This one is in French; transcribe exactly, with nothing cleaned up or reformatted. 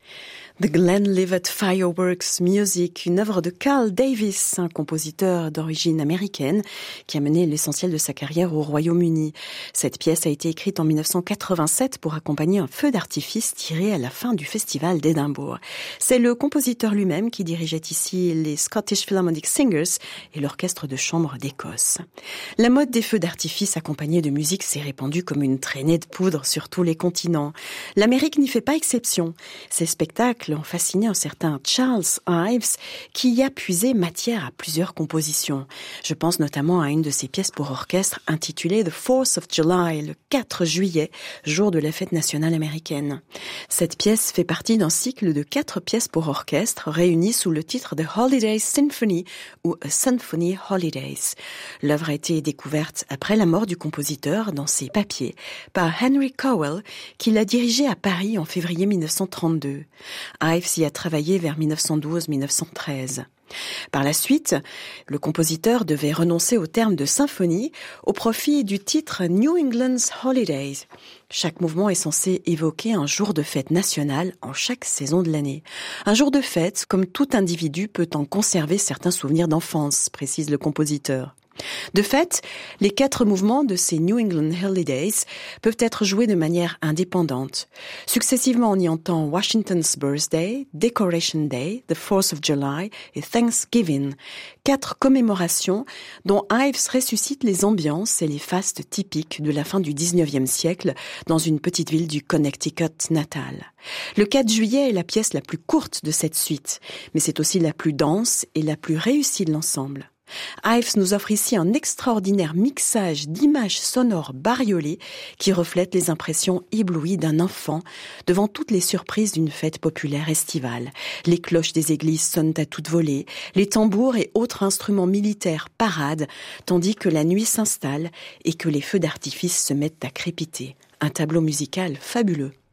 The Glenlivet Fireworks Music, une œuvre de Carl Davis, un compositeur d'origine américaine qui a mené l'essentiel de sa carrière au Royaume-Uni. Cette pièce a été écrite en dix-neuf cent quatre-vingt-sept pour accompagner un feu d'artifice tiré à la fin du festival d'Édimbourg. C'est le compositeur lui-même qui dirigeait ici les Scottish Philharmonic Singers et l'orchestre de chambre d'Écosse. La mode des feux d'artifice accompagnés de musique s'est répandue comme une traînée de poudre sur tous les continents. L'Amérique n'y fait pas exception. Ces spectacles ont fasciné un certain Charles Ives qui y a puisé matière à plusieurs compositions. Je pense notamment à une de ses pièces pour orchestre intitulée The Fourth of July, le quatre juillet, jour de la fête nationale américaine. Cette pièce fait partie d'un cycle de quatre pièces pour orchestre réunies sous le titre The Holiday Symphony ou A Symphony Holidays. L'œuvre a été découverte après la mort du compositeur dans ses papiers par Henry Cowell qui l'a dirigée à Paris en février dix-neuf cent trente-deux. Ives y a travaillé vers dix-neuf cent douze à dix-neuf cent treize. Par la suite, le compositeur devait renoncer au terme de symphonie au profit du titre New England's Holidays. Chaque mouvement est censé évoquer un jour de fête nationale en chaque saison de l'année. Un jour de fête, comme tout individu peut en conserver certains souvenirs d'enfance, précise le compositeur. De fait, les quatre mouvements de ces New England Holidays peuvent être joués de manière indépendante. Successivement, on y entend Washington's Birthday, Decoration Day, The Fourth of July et Thanksgiving. Quatre commémorations dont Ives ressuscite les ambiances et les fastes typiques de la fin du dix-neuvième siècle dans une petite ville du Connecticut natal. Le quatre juillet est la pièce la plus courte de cette suite, mais c'est aussi la plus dense et la plus réussie de l'ensemble. Ives nous offre ici un extraordinaire mixage d'images sonores bariolées qui reflètent les impressions éblouies d'un enfant devant toutes les surprises d'une fête populaire estivale. Les cloches des églises sonnent à toute volée, les tambours et autres instruments militaires paradent, tandis que la nuit s'installe et que les feux d'artifice se mettent à crépiter. Un tableau musical fabuleux.